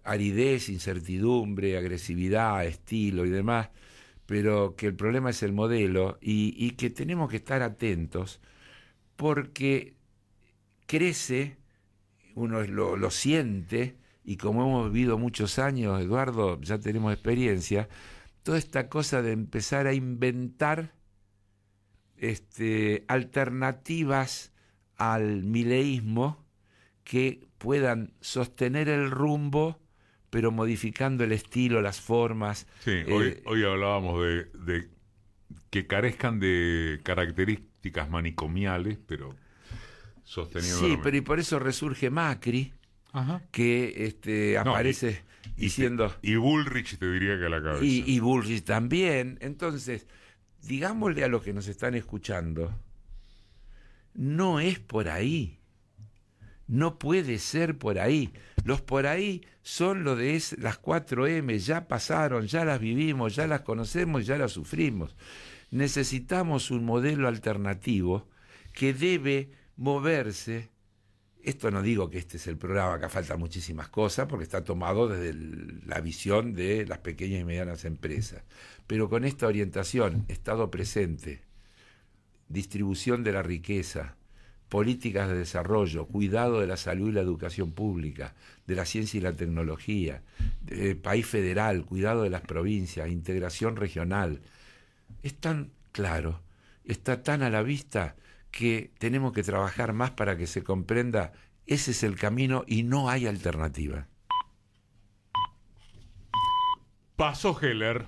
aridez, incertidumbre, agresividad, estilo y demás, pero que el problema es el modelo y que tenemos que estar atentos porque crece, uno lo siente, y como hemos vivido muchos años, Eduardo, ya tenemos experiencia, toda esta cosa de empezar a inventar alternativas al mileísmo que puedan sostener el rumbo, pero modificando el estilo, las formas. Sí, hoy hablábamos de que carezcan de características manicomiales, pero sosteniendo. Sí, pero y por eso resurge Macri, que aparece diciendo... Y Bullrich te diría que a la cabeza. Y Bullrich también. Entonces, digámosle a los que nos están escuchando, no es por ahí. No puede ser por ahí. Los por ahí son lo de las 4M, ya pasaron, ya las vivimos, ya las conocemos, ya las sufrimos. Necesitamos un modelo alternativo que debe moverse. Esto no digo que este es el programa, acá faltan muchísimas cosas, porque está tomado desde la visión de las pequeñas y medianas empresas. Pero con esta orientación, Estado presente, distribución de la riqueza, políticas de desarrollo, cuidado de la salud y la educación pública, de la ciencia y la tecnología, país federal, cuidado de las provincias, integración regional. Es tan claro, está tan a la vista que tenemos que trabajar más para que se comprenda. Ese es el camino y no hay alternativa. Pasó Heller.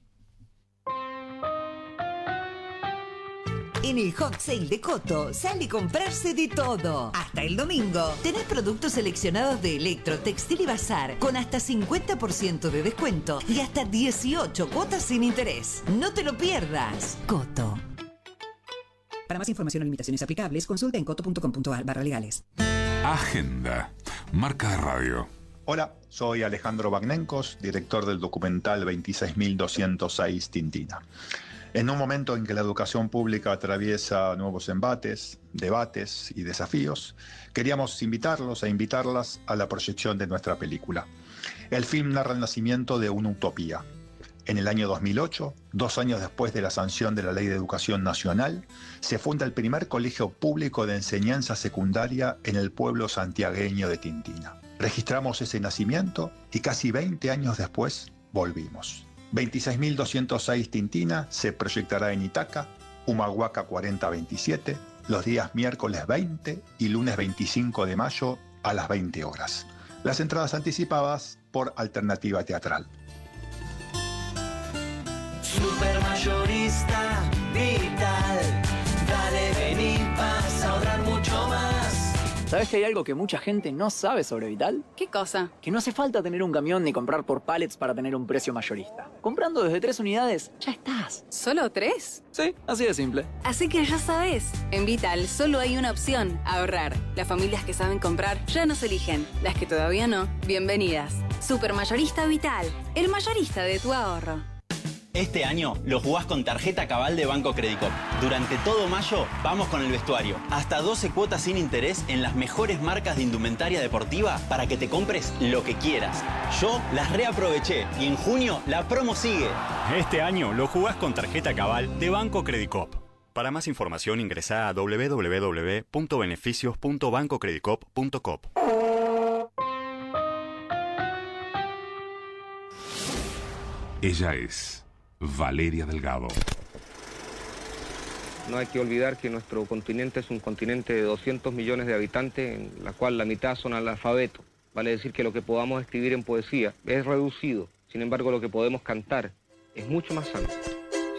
En el Hot Sale de Coto sale comprarse de todo. Hasta el domingo tenés productos seleccionados de electro, textil y bazar con hasta 50% de descuento y hasta 18 cuotas sin interés. No te lo pierdas. Coto. Para más información o limitaciones aplicables, consulta en coto.com.ar/legales. Agenda. Marca de radio. Hola, soy Alejandro Bagnenkos, director del documental 26.206 Tintina. En un momento en que la educación pública atraviesa nuevos embates, debates y desafíos, queríamos invitarlos e invitarlas a la proyección de nuestra película. El film narra el nacimiento de una utopía. En el año 2008, 2 años después de la sanción de la Ley de Educación Nacional, se funda el primer colegio público de enseñanza secundaria en el pueblo santiagueño de Tintina. Registramos ese nacimiento y casi 20 años después volvimos. 26.206 Tintina se proyectará en Itaca, Humahuaca 4027, los días miércoles 20 y lunes 25 de mayo a las 20 horas. Las entradas anticipadas por Alternativa Teatral. Supermayorista Vital, dale, vení, vas a ahorrar mucho más. ¿Sabes que hay algo que mucha gente no sabe sobre Vital? ¿Qué cosa? Que no hace falta tener un camión ni comprar por pallets para tener un precio mayorista. Comprando desde 3 unidades, ya estás. ¿Solo 3? Sí, así de simple. Así que ya sabes, en Vital solo hay una opción, ahorrar. Las familias que saben comprar ya nos eligen. Las que todavía no, bienvenidas. Supermayorista Vital, el mayorista de tu ahorro. Este año lo jugás con tarjeta Cabal de Banco Credicop. Durante todo mayo vamos con el vestuario. Hasta 12 cuotas sin interés en las mejores marcas de indumentaria deportiva para que te compres lo que quieras. Yo las reaproveché y en junio la promo sigue. Este año lo jugás con tarjeta Cabal de Banco Credicop. Para más información ingresá a www.beneficios.bancocredicop.com. Ella es Valeria Delgado. No hay que olvidar que nuestro continente es un continente de 200 millones de habitantes, en la cual la mitad son analfabetos. Vale decir que lo que podamos escribir en poesía es reducido, sin embargo lo que podemos cantar es mucho más amplio.